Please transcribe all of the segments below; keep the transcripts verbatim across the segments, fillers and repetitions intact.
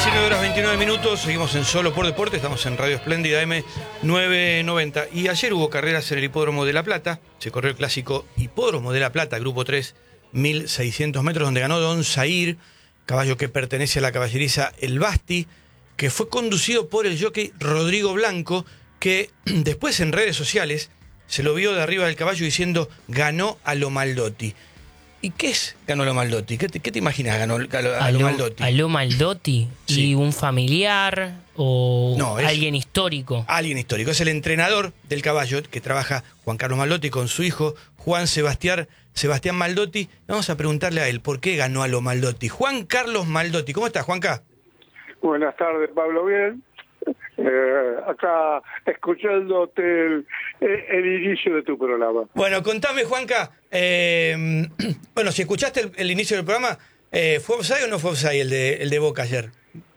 diecinueve horas veintinueve minutos, seguimos en Solo por Deporte, estamos en Radio Espléndida M novecientos noventa. Y ayer hubo carreras en el Hipódromo de La Plata, se corrió el clásico Hipódromo de La Plata, Grupo tres, mil seiscientos metros, donde ganó Don Zair, caballo que pertenece a la caballeriza El Basti, que fue conducido por el jockey Rodrigo Blanco, que después en redes sociales se lo vio de arriba del caballo diciendo ganó a lo Maldotti. ¿Y qué es ganó a lo Maldotti? ¿Qué te, qué te imaginas ganó a lo, a lo Maldotti? ¿A lo Maldotti? Sí. ¿Y un familiar o No, es alguien histórico? Alguien histórico. Es el entrenador del caballo que trabaja Juan Carlos Maldotti con su hijo Juan Sebastián, Sebastián Maldotti. Vamos a preguntarle a él por qué ganó a lo Maldotti. Juan Carlos Maldotti. ¿Cómo estás, Juanca? Buenas tardes, Pablo. Bien. Eh, acá escuchándote el, el inicio de tu programa. Bueno, contame, Juanca. Eh, bueno, si escuchaste el, el inicio del programa, eh, ¿fue offside o no fue offside el de, el de Boca ayer?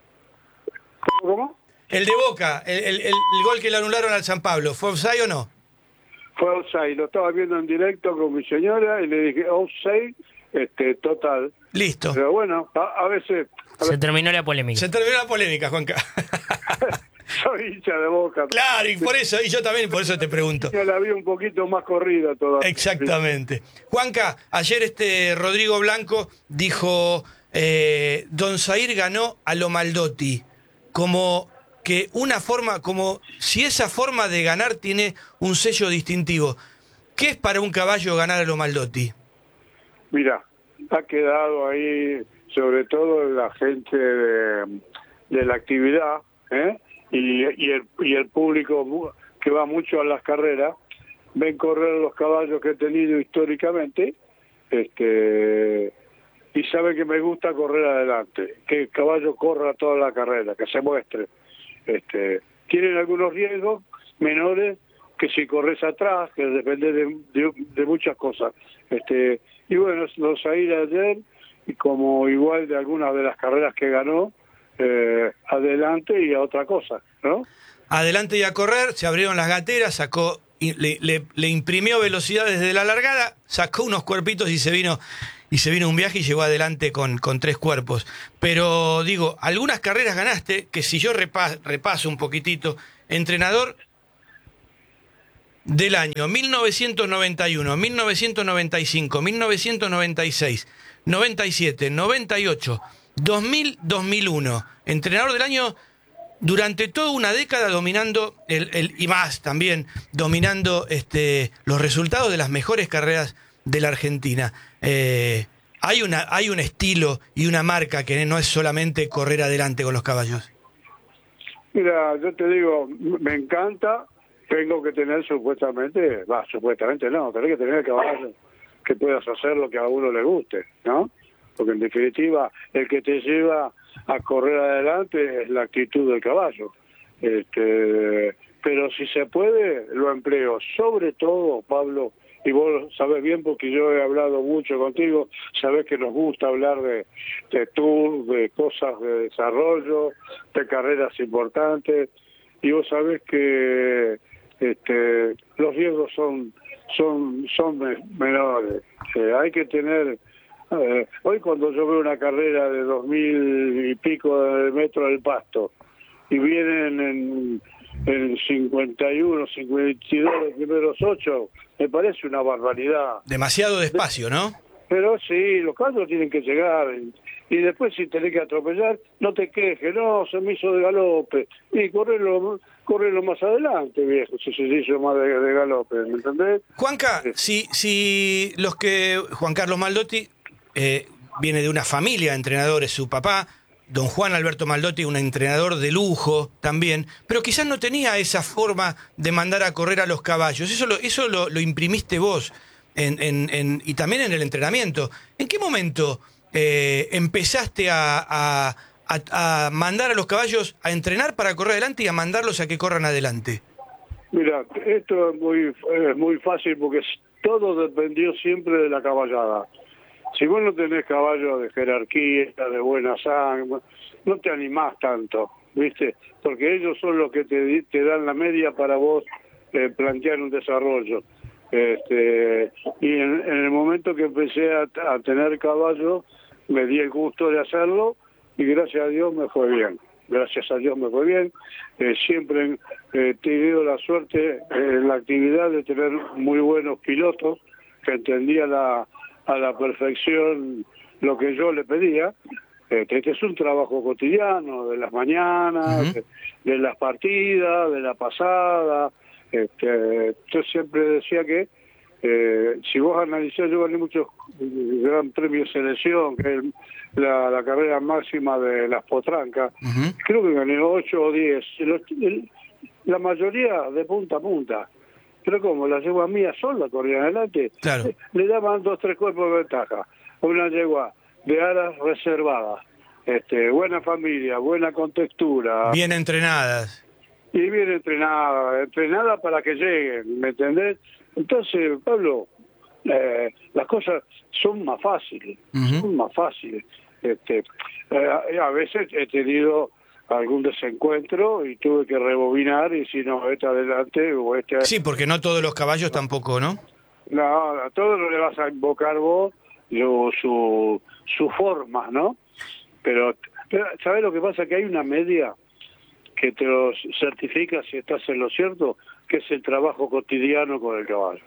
¿Cómo? cómo? El de Boca, el, el, el, el gol que le anularon al San Pablo, ¿fue offside o no? Fue offside. Lo estaba viendo en directo con mi señora y le dije offside, este, total. Listo. Pero bueno, a, a veces... A Se veces terminó la polémica. Se terminó la polémica, Juanca. soy hincha de Boca. Claro, y por eso, y yo también, por eso te pregunto. Yo la vi un poquito más corrida todavía. Exactamente. Juanca, ayer este Rodrigo Blanco dijo, eh, Don Zair ganó a lo Maldotti, como que una forma, como si esa forma de ganar tiene un sello distintivo. ¿Qué es para un caballo ganar a lo Maldotti? Mira, ha quedado ahí, sobre todo la gente de, de la actividad, ¿eh? Y, y, el, y el público que va mucho a las carreras, ven correr los caballos que he tenido históricamente, este, y saben que me gusta correr adelante, que el caballo corra toda la carrera, que se muestre. Este, tienen algunos riesgos menores que si corres atrás, que depende de, de, de muchas cosas. Este, y bueno, los Zair ayer, y como igual de algunas de las carreras que ganó, Eh, adelante y a otra cosa, ¿no? Adelante y a correr, se abrieron las gateras, sacó, le, le, le imprimió velocidad desde la largada, sacó unos cuerpitos y se vino y se vino un viaje y llegó adelante con, con tres cuerpos. Pero digo, algunas carreras ganaste, que si yo repas, repaso un poquitito, entrenador del año mil novecientos noventa y uno, mil novecientos noventa y cinco, mil novecientos noventa y seis, noventa y siete, noventa y ocho, dos mil, dos mil uno, entrenador del año durante toda una década dominando, el, el y más también, dominando este, los resultados de las mejores carreras de la Argentina. Eh, hay, una, hay un estilo y una marca que no es solamente correr adelante con los caballos. Mira, yo te digo, me encanta, tengo que tener supuestamente, va, supuestamente no, tenés que tener caballos que puedas hacer lo que a uno le guste, ¿no? Porque en definitiva el que te lleva a correr adelante es la actitud del caballo. Este, pero si se puede, lo empleo. Sobre todo, Pablo, y vos sabés bien porque yo he hablado mucho contigo, sabés que nos gusta hablar de, de tour, de cosas de desarrollo, de carreras importantes, y vos sabés que este, los riesgos son, son, son menores. Eh, hay que tener... Eh, hoy cuando yo veo una carrera de dos mil y pico de metros del Pasto y vienen en, en cincuenta y uno, cincuenta y dos los primeros ocho, me parece una barbaridad. Demasiado despacio, ¿no? Pero sí, los casos tienen que llegar y, y después si tenés que atropellar, no te quejes, no, se me hizo de galope y correrlo, correrlo más adelante, viejo, si se hizo más de, de galope, ¿me entendés? Juanca, si, si los que Juan Carlos Maldotti Eh, viene de una familia de entrenadores, su papá, don Juan Alberto Maldotti, un entrenador de lujo también, pero quizás no tenía esa forma de mandar a correr a los caballos. Eso lo, eso lo, lo imprimiste vos en, en, en, y también en el entrenamiento. ¿En qué momento eh, empezaste a, a, a, a mandar a los caballos a entrenar para correr adelante y a mandarlos a que corran adelante? Mira, esto es muy, es muy fácil porque todo dependió siempre de la caballada. Si vos no tenés caballos de jerarquía, de buena sangre, no te animás tanto, ¿viste? Porque ellos son los que te, te dan la media para vos eh, plantear un desarrollo. Este, y en, en el momento que empecé a, a tener caballos, me di el gusto de hacerlo y gracias a Dios me fue bien. Gracias a Dios me fue bien. Eh, siempre eh, he tenido la suerte eh, en la actividad de tener muy buenos pilotos que entendían la, a la perfección lo que yo le pedía. Este, este es un trabajo cotidiano, de las mañanas, uh-huh. de, de las partidas, de la pasada. Este, yo siempre decía que eh, si vos analizás, yo gané muchos Gran Premios Selección, que es la, la carrera máxima de las potrancas. Uh-huh. Creo que gané ocho o diez. El, el, la mayoría de punta a punta. Pero como la yegua mía sola corría adelante, claro. le, le daban dos, tres cuerpos de ventaja. Una yegua de aras reservadas, este, buena familia, buena contextura. Bien entrenadas. Y bien entrenada, entrenada para que lleguen, ¿me entendés? Entonces, Pablo, eh, las cosas son más fáciles, uh-huh. son más fáciles. Este, eh, a veces he tenido algún desencuentro y tuve que rebobinar y si no, este adelante o este... Sí, porque no todos los caballos tampoco, ¿no? No, a todos no le vas a invocar vos yo, su, su forma, ¿no? Pero, pero ¿sabés lo que pasa? Que hay una media que te lo certifica si estás en lo cierto, que es el trabajo cotidiano con el caballo.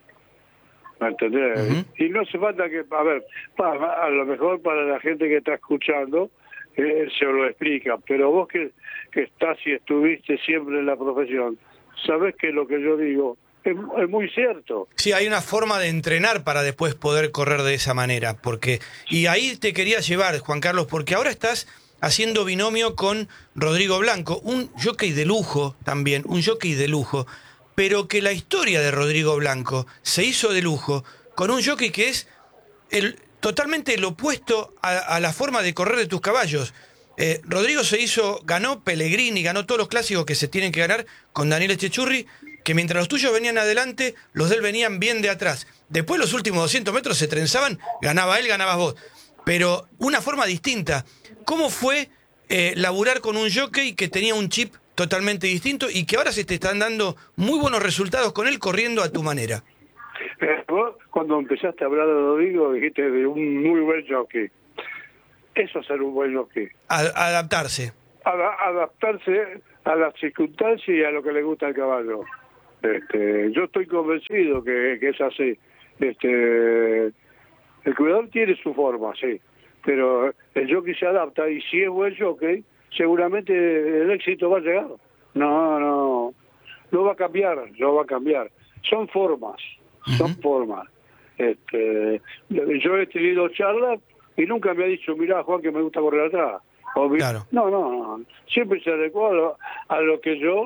¿Me entendés? Uh-huh. Y no hace falta que, a ver, a lo mejor para la gente que está escuchando, eh, se lo explica, pero vos que, que estás y estuviste siempre en la profesión, sabés que lo que yo digo es, es muy cierto. Sí, hay una forma de entrenar para después poder correr de esa manera, porque y ahí te quería llevar, Juan Carlos, porque ahora estás haciendo binomio con Rodrigo Blanco, un jockey de lujo también, un jockey de lujo, pero que la historia de Rodrigo Blanco se hizo de lujo con un jockey que es el, totalmente el opuesto a, a la forma de correr de tus caballos. Eh, Rodrigo se hizo, ganó Pellegrini, ganó todos los clásicos que se tienen que ganar con Daniel Echechurri, que mientras los tuyos venían adelante, los de él venían bien de atrás. Después los últimos doscientos metros se trenzaban, ganaba él, ganabas vos. Pero una forma distinta. ¿Cómo fue eh, laburar con un jockey que tenía un chip totalmente distinto y que ahora se te están dando muy buenos resultados con él corriendo a tu manera? Eh, vos, cuando empezaste a hablar de Rodrigo, dijiste de un muy buen jockey. Eso es ser un buen jockey. A, adaptarse. Ad- adaptarse a las circunstancias y a lo que le gusta al caballo. Este, yo estoy convencido que, que es así. Este, el cuidador tiene su forma, sí, pero el jockey se adapta y si es buen jockey, seguramente el éxito va a llegar. No, no, no va a cambiar, no va a cambiar. Son formas, son uh-huh. formas. Este, yo he tenido charlas y nunca me ha dicho, mirá, Juan, que me gusta correr atrás. O, claro. No, no, no. Siempre se adecuó a lo, a lo que yo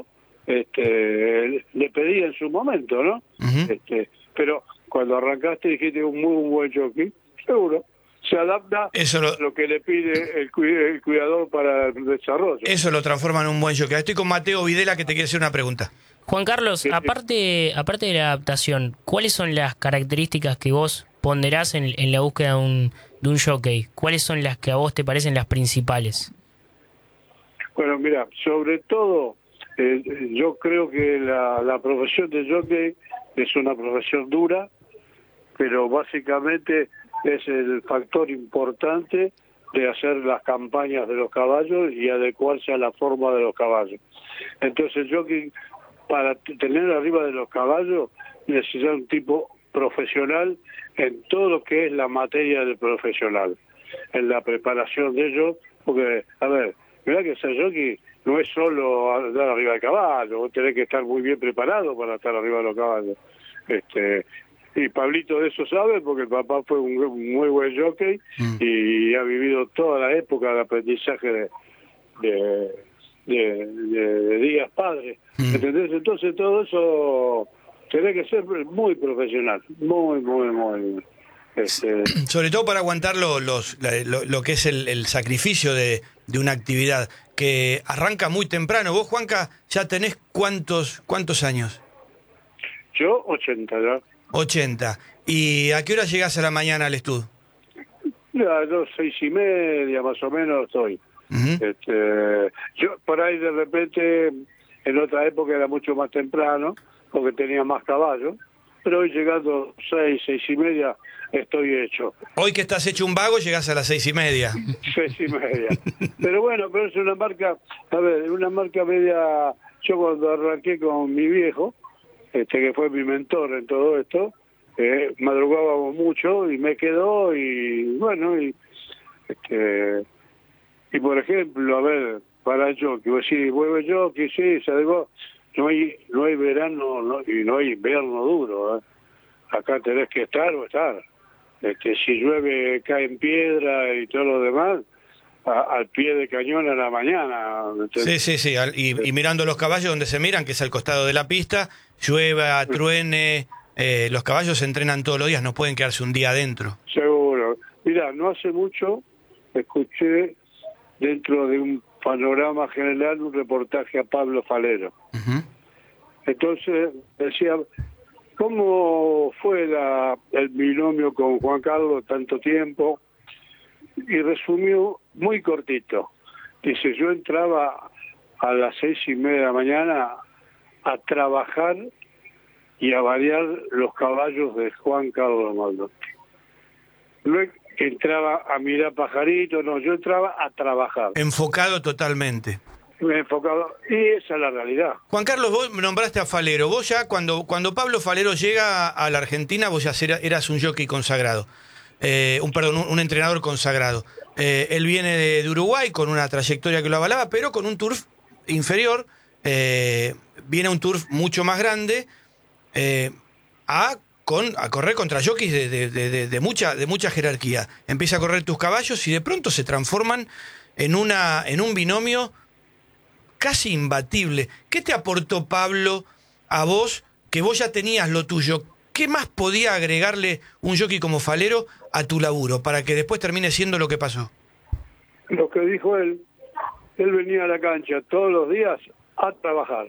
este, le pedí en su momento, ¿no? Uh-huh. Este, pero cuando arrancaste dijiste un muy buen jockey, seguro. Se adapta eso lo, a lo que le pide el, el cuidador para el desarrollo. Eso lo transforma en un buen jockey. Estoy con Mateo Videla que te quiere hacer una pregunta. Juan Carlos, aparte aparte de la adaptación, ¿cuáles son las características que vos ponderás en, en la búsqueda de un, de un jockey? ¿Cuáles son las que a vos te parecen las principales? Bueno, mira, sobre todo, eh, yo creo que la, la profesión de jockey es una profesión dura, pero básicamente es el factor importante de hacer las campañas de los caballos y adecuarse a la forma de los caballos. Entonces el jockey, para tener arriba de los caballos, necesita un tipo profesional en todo lo que es la materia del profesional, en la preparación de ellos, porque, a ver, mirá que ser jockey no es solo andar arriba del caballo, vos tenés que estar muy bien preparado para estar arriba de los caballos. Este, y Pablito de eso sabe porque el papá fue un, un muy buen jockey mm. y ha vivido toda la época de aprendizaje de, de, de, de, de días padres. Mm. ¿Entendés? Entonces todo eso tiene que ser muy profesional, muy, muy, muy... Este... Sobre todo para aguantar lo, los, lo, lo que es el, el sacrificio de, de una actividad que arranca muy temprano. Vos, Juanca, ya tenés cuántos, cuántos años? Yo, ochenta ya. ochenta. ¿Y a qué hora llegás a la mañana al estudio? A las seis y media más o menos estoy. Uh-huh. Este, yo por ahí de repente, en otra época era mucho más temprano, porque tenía más caballos, pero hoy llegando seis, seis y media, estoy hecho. Hoy que estás hecho un vago, llegás a las seis y media. Seis y media. Pero bueno, pero es una marca, a ver, una marca media. Yo cuando arranqué con mi viejo, este que fue mi mentor en todo esto, eh, madrugábamos mucho y me quedó y bueno, y este y por ejemplo, a ver, para el jockey, vos decís, vuelve jockey, sí, se adegó, no hay, no hay verano no, y no hay invierno duro, ¿eh? Acá tenés que estar o estar. Este, si llueve cae en piedra y todo lo demás, a, al pie de cañón a la mañana. Sí, sí, sí, al, y, y mirando los caballos donde se miran, que es al costado de la pista, llueva, truene, eh, los caballos se entrenan todos los días, no pueden quedarse un día adentro. Seguro. Mira, no hace mucho escuché dentro de un panorama general un reportaje a Pablo Falero. Uh-huh. Entonces decía, ¿cómo fue la, el binomio con Juan Carlos tanto tiempo? Y resumió muy cortito. Dice, yo entraba a las seis y media de la mañana a trabajar y a variar los caballos de Juan Carlos Maldotti. No entraba a mirar pajaritos, no, yo entraba a trabajar. Enfocado totalmente. Enfocado, y esa es la realidad. Juan Carlos, vos nombraste a Falero. Vos ya, cuando, cuando Pablo Falero llega a la Argentina, vos ya eras un jockey consagrado. Eh, un perdón, un, un entrenador consagrado. Eh, él viene de, de Uruguay con una trayectoria que lo avalaba, pero con un turf inferior. Eh, viene a un turf mucho más grande eh, a, con, a correr contra jockeys de, de, de, de, mucha, de mucha jerarquía. Empieza a correr tus caballos y de pronto se transforman en, una, en un binomio casi imbatible. ¿Qué te aportó Pablo a vos, que vos ya tenías lo tuyo? ¿Qué más podía agregarle un jockey como Falero a tu laburo para que después termine siendo lo que pasó? Lo que dijo él, él venía a la cancha todos los días a trabajar.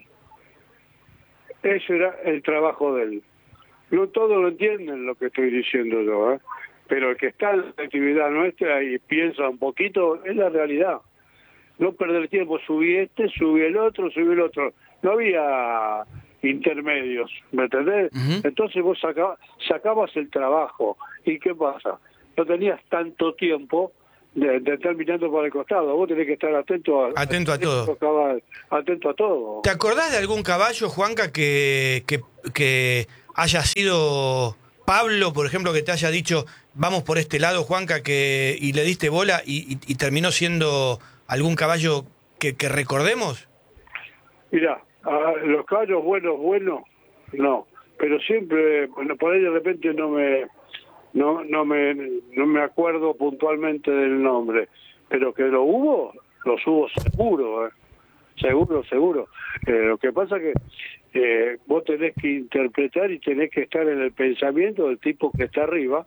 Ese era el trabajo de él. No todos lo entienden lo que estoy diciendo yo, ¿eh? Pero el que está en la actividad nuestra y piensa un poquito, es la realidad. No perder tiempo, subí este, subí el otro, subí el otro. No había intermedios, ¿me entendés? Uh-huh. Entonces vos sacabas, sacabas el trabajo. ¿Y qué pasa? No tenías tanto tiempo de, de estar mirando para el costado. Vos tenés que estar atento a, atento a, a todo. Cabal, atento a todo. ¿Te acordás de algún caballo, Juanca, que, que, que haya sido Pablo, por ejemplo, que te haya dicho, vamos por este lado, Juanca, que y le diste bola y, y, y terminó siendo algún caballo que, que recordemos? Mirá, a los caballos buenos, buenos, no. Pero siempre, bueno, por ahí de repente no me... No, no me no me acuerdo puntualmente del nombre, pero que lo hubo, los hubo seguro, ¿eh? seguro, seguro. Eh, lo que pasa que eh, vos tenés que interpretar y tenés que estar en el pensamiento del tipo que está arriba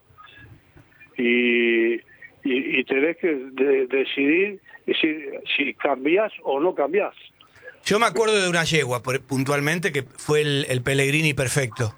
y, y, y tenés que de, decidir si, si cambiás o no cambiás. Yo me acuerdo de una yegua, por, puntualmente, que fue el, el Pellegrini perfecto.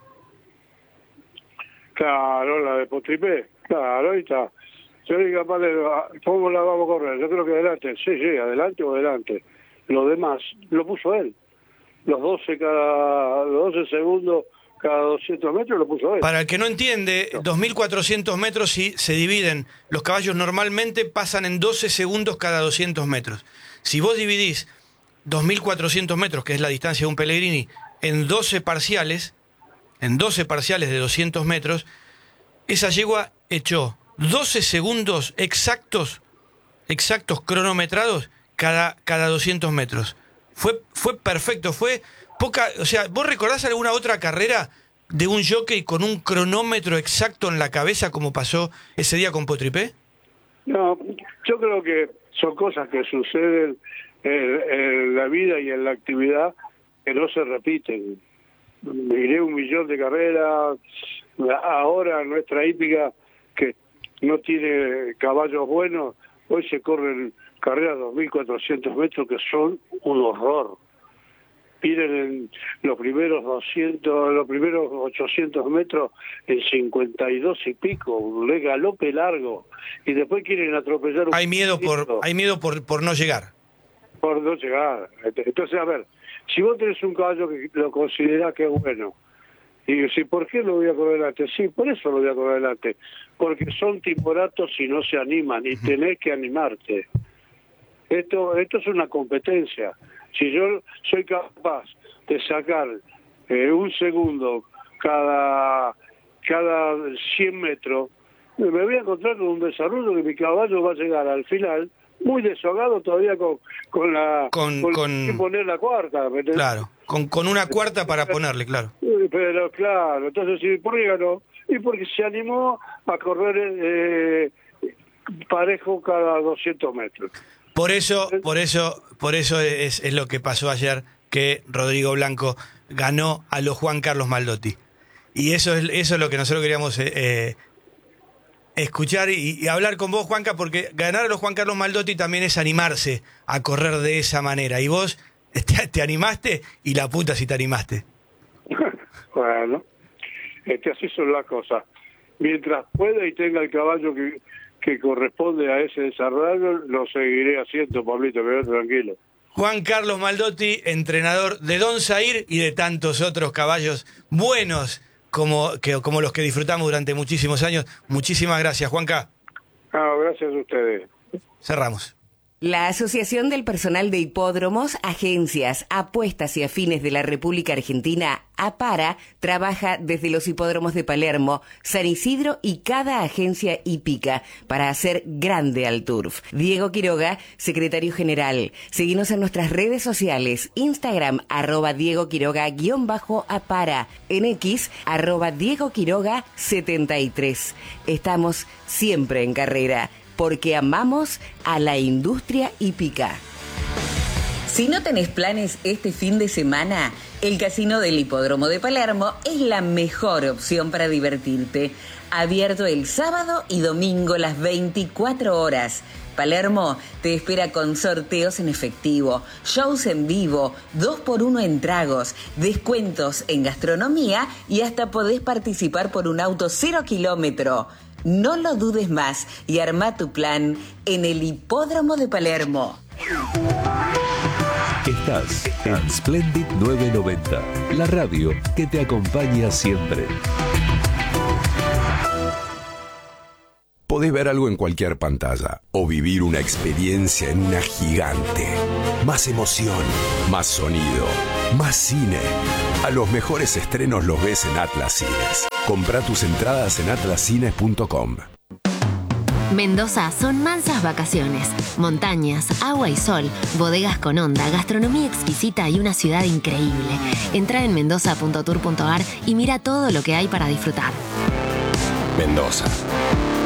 Claro, la de Potripé, claro, ahí está. Yo digo, capaz de, ¿cómo la vamos a correr? Yo creo que adelante, sí, sí, adelante o adelante. Lo demás lo puso él. Los doce cada, los doce segundos cada doscientos metros lo puso él. Para el que no entiende, dos mil cuatrocientos metros si se dividen. Los caballos normalmente pasan en doce segundos cada doscientos metros. Si vos dividís dos mil cuatrocientos metros, que es la distancia de un Pellegrini, en doce parciales... en doce parciales de doscientos metros, esa yegua echó doce segundos exactos, exactos cronometrados cada, cada doscientos metros. Fue, fue perfecto, fue poca... O sea, ¿vos recordás alguna otra carrera de un jockey con un cronómetro exacto en la cabeza como pasó ese día con Potripé? No, yo creo que son cosas que suceden en, en la vida y en la actividad que no se repiten. Miré un millón de carreras, ahora nuestra hípica que no tiene caballos buenos, hoy se corren carreras de dos mil cuatrocientos metros que son un horror. Piden en los primeros doscientos, los primeros ochocientos metros en cincuenta y dos y pico, un galope largo, y después quieren atropellar un... Hay miedo por, hay miedo por, por no llegar. Por no llegar. Entonces, a ver, si vos tenés un caballo que lo considerás que es bueno Y digo, sí, ¿por qué lo voy a correr adelante? Sí, por eso lo voy a correr adelante. Porque son timoratos y no se animan, y tenés que animarte. Esto, esto es una competencia. Si yo soy capaz de sacar eh, un segundo cada, cada cien metros, me voy a encontrar con un desarrollo que mi caballo va a llegar al final muy desahogado todavía con, con la Con- con, con- que poner la cuarta. ¿me entendés? Claro, con, con una cuarta para ponerle, claro. Pero claro, entonces, ¿y por qué ganó? Y porque se animó a correr eh, parejo cada doscientos metros. Por eso, por eso, por eso es, es lo que pasó ayer, que Rodrigo Blanco ganó a los Juan Carlos Maldotti. Y eso es, eso es lo que nosotros queríamos eh, eh, escuchar y, y hablar con vos, Juanca, porque ganar a los Juan Carlos Maldotti también es animarse a correr de esa manera. Y vos te, te animaste y la puta si te animaste. Bueno, este, así son las cosas. Mientras pueda y tenga el caballo que, que corresponde a ese desarrollo, lo seguiré haciendo, Pablito, quédate tranquilo. Juan Carlos Maldotti, entrenador de Don Zair y de tantos otros caballos buenos como, que, como los que disfrutamos durante muchísimos años. Muchísimas gracias, Juanca. Ah, gracias a ustedes. Cerramos. La Asociación del Personal de Hipódromos, Agencias, Apuestas y Afines de la República Argentina, APARA, trabaja desde los hipódromos de Palermo, San Isidro y cada agencia hípica para hacer grande al turf. Diego Quiroga, secretario general. Seguinos en nuestras redes sociales, Instagram, arroba Diego Quiroga, guión bajo APARA, en X, arroba Diego Quiroga setenta y tres. Estamos siempre en carrera, porque amamos a la industria hípica. Si no tenés planes este fin de semana, el Casino del Hipódromo de Palermo es la mejor opción para divertirte. Abierto el sábado y domingo las veinticuatro horas. Palermo te espera con sorteos en efectivo, shows en vivo, dos por uno en tragos, descuentos en gastronomía y hasta podés participar por un auto cero kilómetro. No lo dudes más y arma tu plan en el Hipódromo de Palermo. Estás en Splendid novecientos noventa, la radio que te acompaña siempre. Podés ver algo en cualquier pantalla o vivir una experiencia en una gigante. Más emoción, más sonido, más cine. A los mejores estrenos los ves en Atlas Cines. Comprá tus entradas en atlas cines punto com. Mendoza son mansas vacaciones, montañas, agua y sol, bodegas con onda, gastronomía exquisita y una ciudad increíble. Entra en mendoza punto tour punto ar y mira todo lo que hay para disfrutar. Mendoza.